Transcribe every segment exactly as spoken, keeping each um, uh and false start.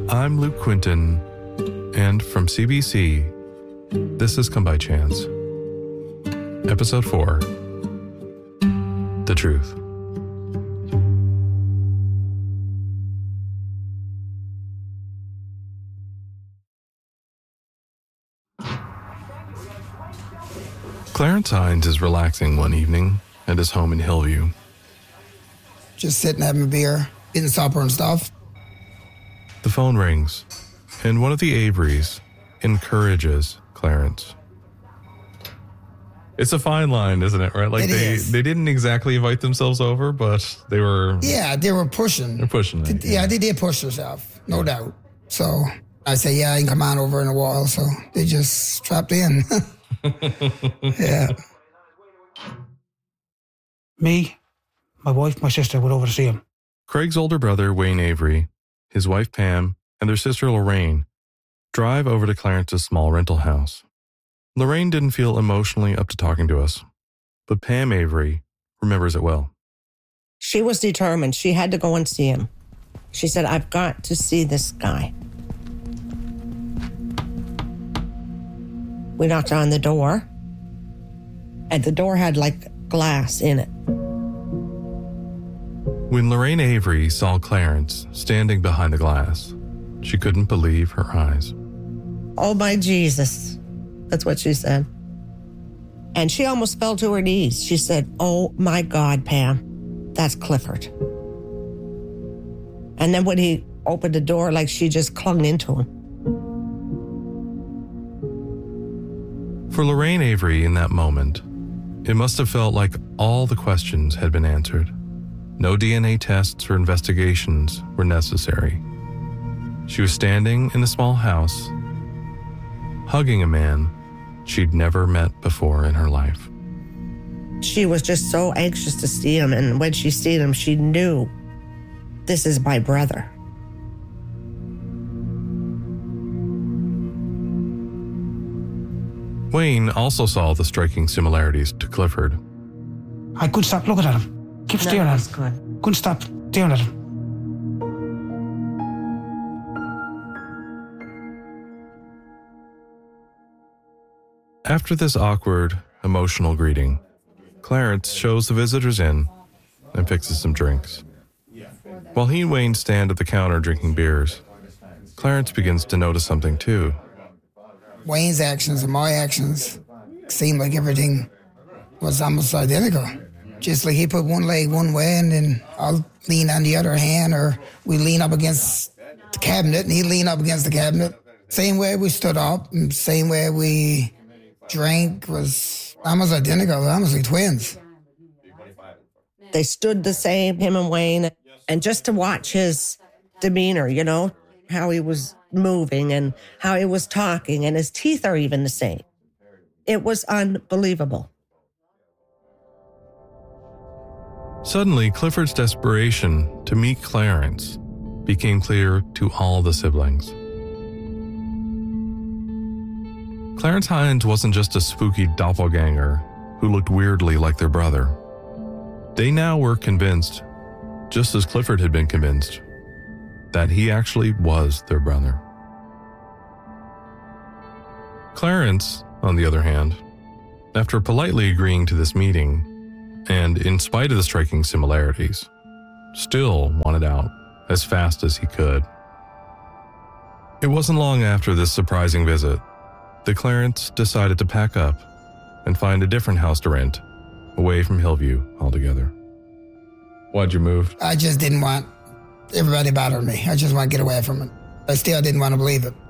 I'm Luke Quinton, and from C B C, this has Come By Chance. Episode four, The Truth. Clarence Hines is relaxing one evening at his home in Hillview. Just sitting having a beer, eating supper and stuff. The phone rings, and one of the Averys encourages Clarence. It's a fine line, isn't it? Right? Like It they, is. they didn't exactly invite themselves over, but they were Yeah, they were pushing. they're pushing it. Yeah, they did push themselves, no doubt. So I say, yeah, I can come on over in a while. So they just strapped in. Yeah. Me, my wife, my sister went over to see him. Craig's older brother, Wayne Avery, his wife, Pam, and their sister, Lorraine, drive over to Clarence's small rental house. Lorraine didn't feel emotionally up to talking to us, but Pam Avery remembers it well. She was determined. She had to go and see him. She said, I've got to see this guy. We knocked on the door, and the door had like glass in it. When Lorraine Avery saw Clarence standing behind the glass, she couldn't believe her eyes. Oh, my Jesus. That's what she said. And she almost fell to her knees. She said, oh, my God, Pam, that's Clifford. And then when he opened the door, like she just clung into him. For Lorraine Avery in that moment, it must have felt like all the questions had been answered. No D N A tests or investigations were necessary. She was standing in a small house, hugging a man she'd never met before in her life. She was just so anxious to see him. And when she seen him, she knew, this is my brother. Wayne also saw the striking similarities to Clifford. I couldn't stop looking at him. Keep staring at him. good. Couldn't stop staring at him. After this awkward, emotional greeting, Clarence shows the visitors in and fixes some drinks. While he and Wayne stand at the counter drinking beers, Clarence begins to notice something too. Wayne's actions and my actions seemed like everything was almost identical. Just like he put one leg one way and then I'll lean on the other hand, or we lean up against the cabinet and he lean up against the cabinet. Same way we stood up and same way we drank was almost identical, almost like twins. They stood the same, him and Wayne, and just to watch his demeanor, you know, how he was moving and how he was talking, and his teeth are even the same. It was unbelievable. Suddenly, Clifford's desperation to meet Clarence became clear to all the siblings. Clarence Hines wasn't just a spooky doppelganger who looked weirdly like their brother. They now were convinced, just as Clifford had been convinced, that he actually was their brother. Clarence, on the other hand, after politely agreeing to this meeting, and in spite of the striking similarities, still wanted out as fast as he could. It wasn't long after this surprising visit that Clarence decided to pack up and find a different house to rent, away from Hillview altogether. Why'd you move? I just didn't want everybody bothering me. I just want to get away from it. I still didn't want to believe it.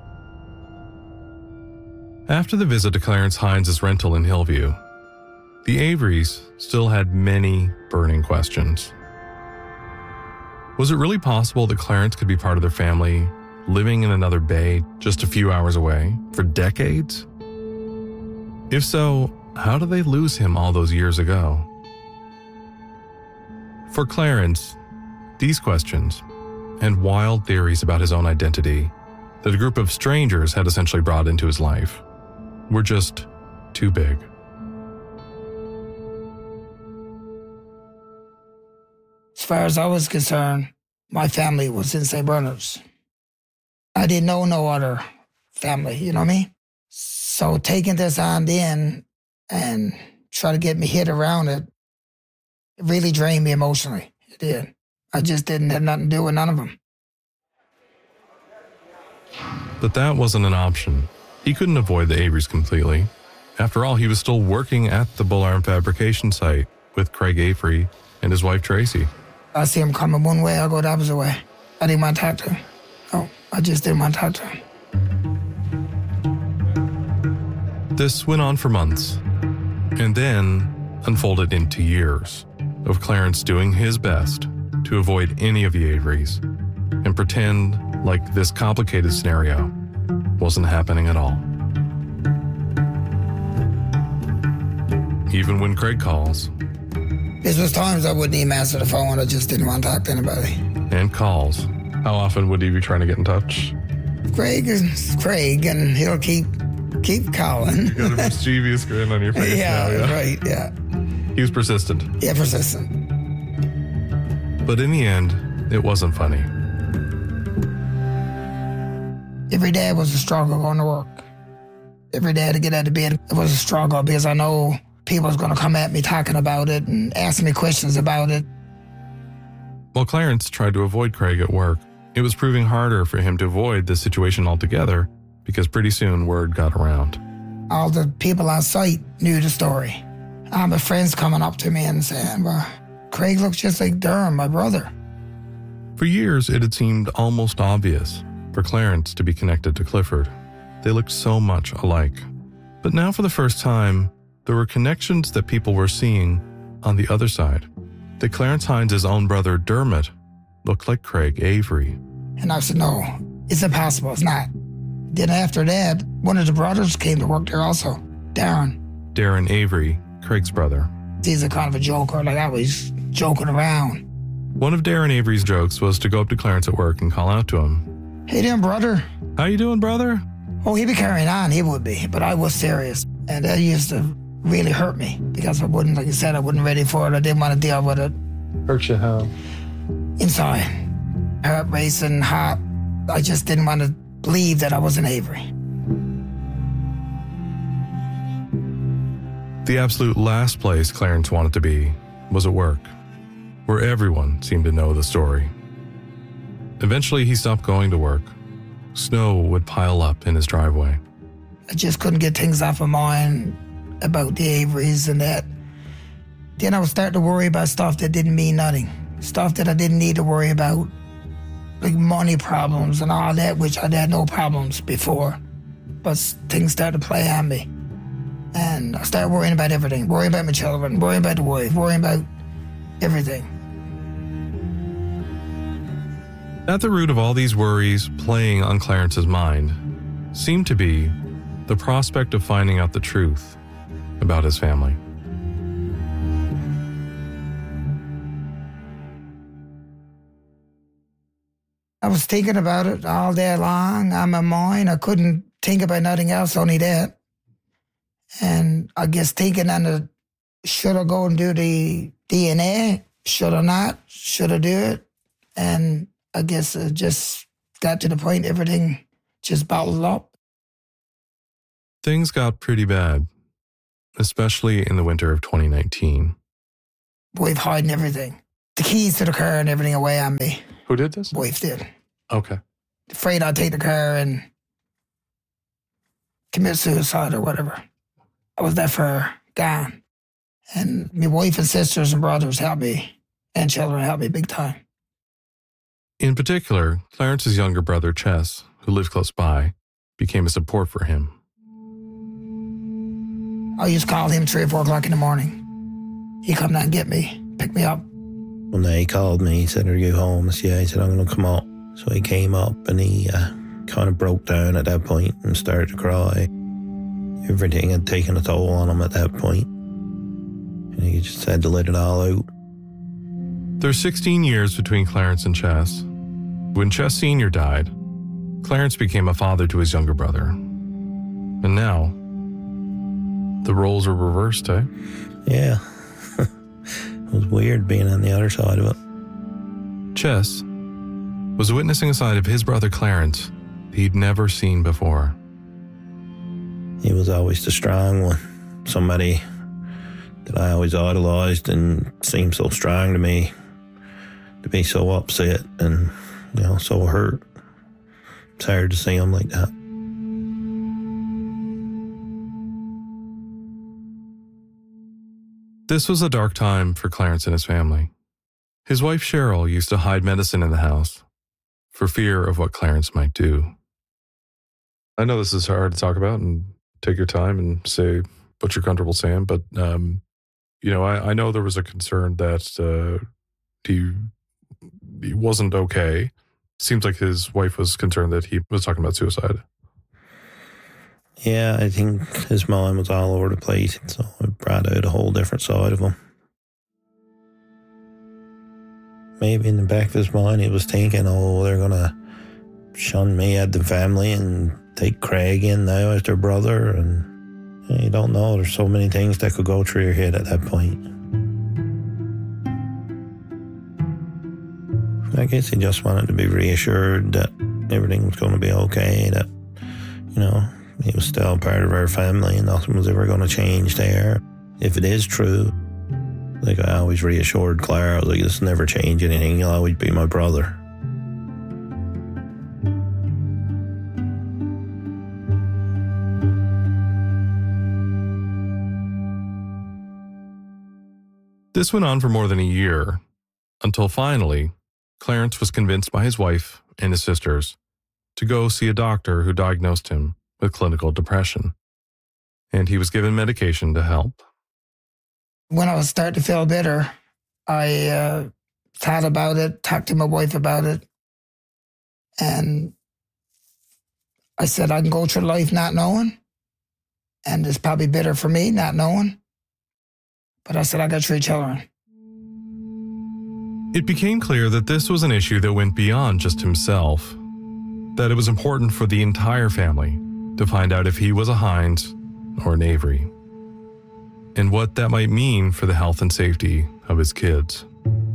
After the visit to Clarence Hines' rental in Hillview, the Averys still had many burning questions. Was it really possible that Clarence could be part of their family, living in another bay just a few hours away for decades? If so, how did they lose him all those years ago? For Clarence, these questions, and wild theories about his own identity that a group of strangers had essentially brought into his life, were just too big. As far as I was concerned, my family was in Saint Bernard's. I didn't know no other family, you know what I mean? So taking this on then and try to get me hit around it, it really drained me emotionally. It did. I just didn't have nothing to do with none of them. But that wasn't an option. He couldn't avoid the Averys completely. After all, he was still working at the bull arm fabrication site with Craig Avery and his wife Tracy. I see him coming one way, I go the opposite way. I didn't want to talk to him. No, I just didn't want to talk to him. This went on for months, and then unfolded into years of Clarence doing his best to avoid any of the Averys and pretend like this complicated scenario wasn't happening at all. Even when Craig calls. There was times I wouldn't even answer the phone. I just didn't want to talk to anybody. And calls. How often would he be trying to get in touch? Craig is Craig, and he'll keep keep calling. You got a mischievous grin on your face yeah, now, yeah? right, yeah. He was persistent. Yeah, persistent. But in the end, it wasn't funny. Every day was a struggle going to work. Every day to get out of bed, it was a struggle because I know people was going to come at me talking about it and ask me questions about it. While Clarence tried to avoid Craig at work, it was proving harder for him to avoid the situation altogether because pretty soon word got around. All the people on site knew the story. All my friends coming up to me and saying, well, Craig looks just like Durham, my brother. For years, it had seemed almost obvious for Clarence to be connected to Clifford. They looked so much alike. But now for the first time, there were connections that people were seeing on the other side. That Clarence Hines' own brother, Dermot, looked like Craig Avery. And I said, no, it's impossible, it's not. Then after that, one of the brothers came to work there also, Darren. Darren Avery, Craig's brother. He's a kind of a joker, like I was joking around. One of Darren Avery's jokes was to go up to Clarence at work and call out to him. Hey there, brother. How you doing, brother? Oh, he'd be carrying on, he would be, but I was serious. And that used to really hurt me because I wasn't, like I said, I wasn't ready for it. I didn't want to deal with it. Hurt you how? Inside. Heart racing, hot. I just didn't want to believe that I was an Avery. The absolute last place Clarence wanted to be was at work, where everyone seemed to know the story. Eventually, he stopped going to work. Snow would pile up in his driveway. I just couldn't get things off my mind about the Averys and that. Then I was starting to worry about stuff that didn't mean nothing. Stuff that I didn't need to worry about. Like money problems and all that, which I had no problems before. But things started to play on me. And I started worrying about everything. Worrying about my children, worrying about the wife, worrying about everything. At the root of all these worries playing on Clarence's mind seemed to be the prospect of finding out the truth about his family. I was thinking about it all day long on my mind. I couldn't think about nothing else, only that. And I guess thinking on the, should I go and do the D N A? Should I not? Should I do it? And I guess it just got to the point everything just bottled up. Things got pretty bad, especially in the winter of twenty nineteen. Wife hiding everything. The keys to the car and everything away on me. Who did this? Wife did. Okay. Afraid I'd take the car and commit suicide or whatever. I was there for gone. And my wife and sisters and brothers helped me, and children helped me big time. In particular, Clarence's younger brother, Chess, who lived close by, became a support for him. I used to call him three or four o'clock in the morning. He'd come down and get me, pick me up. One day he called me, he said, are you home? I said, yeah, he said, I'm going to come up. So he came up and he uh, kind of broke down at that point and started to cry. Everything had taken a toll on him at that point. And he just had to let it all out. There's sixteen years between Clarence and Chess. When Chess Senior died, Clarence became a father to his younger brother. And now, the roles are reversed, eh? Yeah. It was weird being on the other side of it. Chess was witnessing a side of his brother Clarence he'd never seen before. He was always the strong one, somebody that I always idolized and seemed so strong to me, to be so upset and, you know, so hurt. It's hard to see him like that. This was a dark time for Clarence and his family. His wife Cheryl used to hide medicine in the house for fear of what Clarence might do. I know this is hard to talk about, and take your time and say what you're comfortable saying, but, um, you know, I, I know there was a concern that uh, he, he wasn't okay. Seems like his wife was concerned that he was talking about suicide. Yeah, I think his mind was all over the place, so it brought out a whole different side of him. Maybe in the back of his mind he was thinking, oh, they're going to shun me at the family and take Craig in now as their brother, and you know, you don't know. There's so many things that could go through your head at that point. I guess he just wanted to be reassured that everything was going to be okay, that, you know, he was still part of our family and nothing was ever going to change there. If it is true, like I always reassured Claire, I was like, this will never change anything, you'll always be my brother. This went on for more than a year, until finally, Clarence was convinced by his wife and his sisters to go see a doctor who diagnosed him with clinical depression, and he was given medication to help. When I was starting to feel bitter, I uh, thought about it, talked to my wife about it, and I said I can go through life not knowing, and it's probably bitter for me not knowing, but I said I got three children. It became clear that this was an issue that went beyond just himself, that it was important for the entire family to find out if he was a Hines or an Avery, and what that might mean for the health and safety of his kids.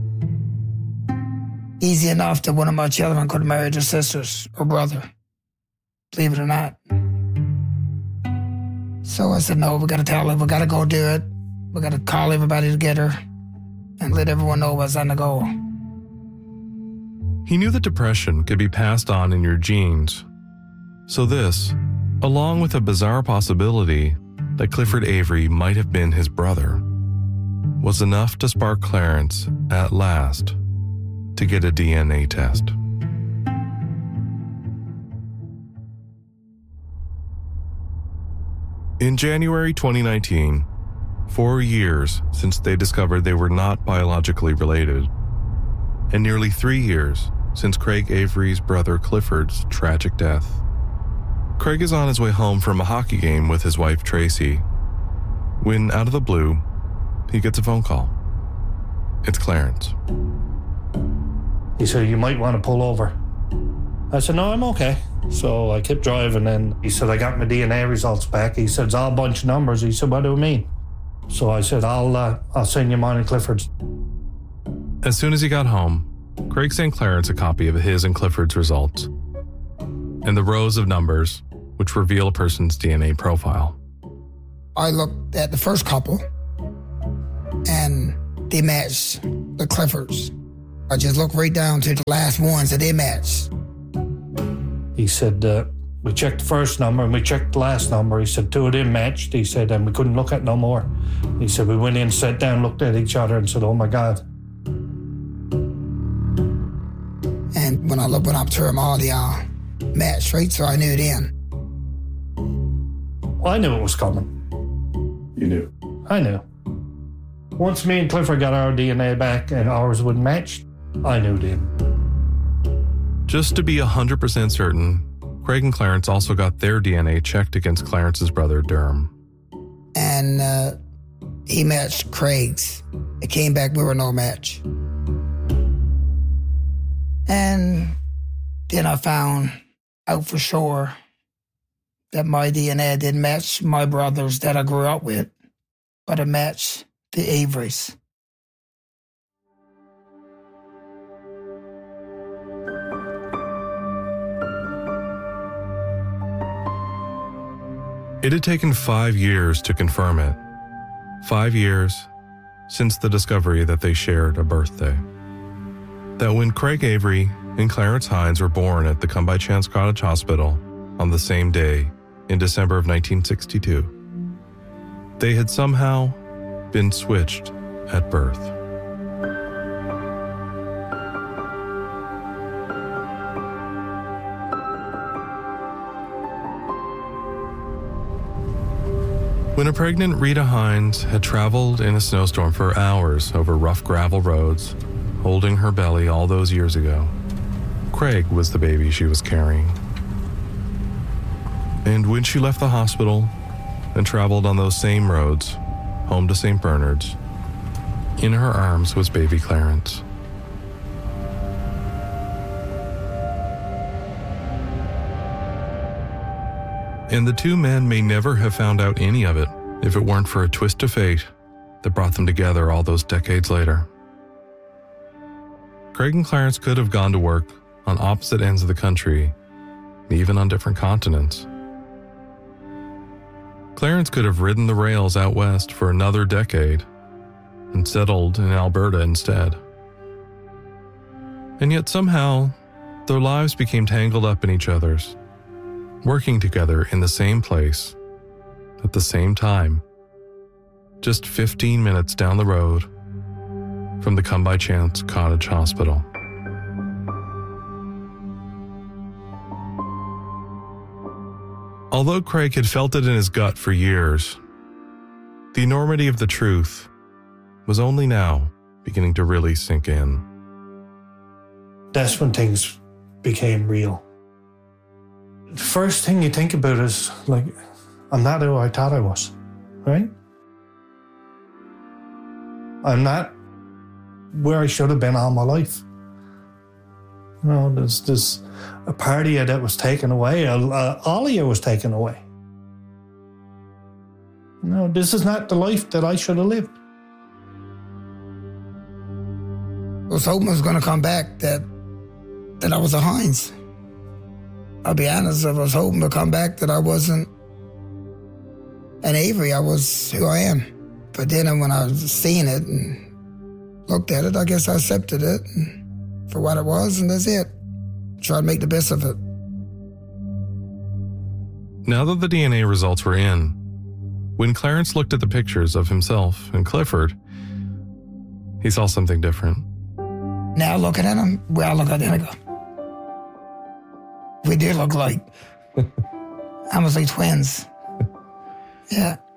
Easy enough that one of my children could have married her sisters or brother, believe it or not. So I said, no, we got to tell her, we got to go do it. We got to call everybody together and let everyone know what's on the go. He knew that depression could be passed on in your genes. So this, along with a bizarre possibility that Clifford Avery might have been his brother, was enough to spark Clarence, at last, to get a D N A test. In January twenty nineteen, four years since they discovered they were not biologically related, and nearly three years since Craig Avery's brother Clifford's tragic death, Craig is on his way home from a hockey game with his wife Tracy, when out of the blue, he gets a phone call. It's Clarence. He said, you might want to pull over. I said, no, I'm okay. So I kept driving, and he said, I got my D N A results back. He said, it's all a bunch of numbers. He said, what do you mean? So I said, I'll uh, I'll send you mine and Clifford's. As soon as he got home, Craig sent Clarence a copy of his and Clifford's results, and the rows of numbers which reveal a person's D N A profile. I looked at the first couple, and they matched the Cliffords. I just looked right down to the last ones that they matched. He said, uh, we checked the first number and we checked the last number. He said, two of them matched. He said, and we couldn't look at no more. He said, we went in, sat down, looked at each other and said, oh my God. And when I looked went up to them, all the uh, matched, right? So I knew then. Well, I knew it was coming. You knew? I knew. Once me and Clifford got our D N A back and ours would match, I knew then. Just to be one hundred percent certain, Craig and Clarence also got their D N A checked against Clarence's brother, Durham. And uh, he matched Craig's. It came back, we were no match. And then I found out for sure that my D N A didn't match my brothers that I grew up with, but it matched the Averys. It had taken five years to confirm it. Five years since the discovery that they shared a birthday. That when Craig Avery and Clarence Hines were born at the Come By Chance Cottage Hospital on the same day in December of nineteen sixty-two, they had somehow been switched at birth. When a pregnant Rita Hines had traveled in a snowstorm for hours over rough gravel roads, holding her belly all those years ago, Craig was the baby she was carrying. And when she left the hospital and traveled on those same roads, home to Saint Bernard's, in her arms was baby Clarence. And the two men may never have found out any of it if it weren't for a twist of fate that brought them together all those decades later. Craig and Clarence could have gone to work on opposite ends of the country, even on different continents. Clarence could have ridden the rails out west for another decade and settled in Alberta instead. And yet somehow, their lives became tangled up in each other's, working together in the same place, at the same time, just fifteen minutes down the road from the Come By Chance Cottage Hospital. Although Craig had felt it in his gut for years, the enormity of the truth was only now beginning to really sink in. That's when things became real. The first thing you think about is, like, I'm not who I thought I was, right? I'm not where I should have been all my life. You know, there's, there's a part of you that was taken away. Uh, all of you was taken away. You know, this is not the life that I should have lived. I was hoping it was going to come back that that I was a Hines. I'll be honest, I was hoping to come back that I wasn't an Avery. I was who I am. But then when I was seeing it and looked at it, I guess I accepted it for what it was, and that's it. Try to make the best of it. Now that the D N A results were in, when Clarence looked at the pictures of himself and Clifford, he saw something different. Now looking at them, we all look identical. We do look like, almost like twins. Yeah.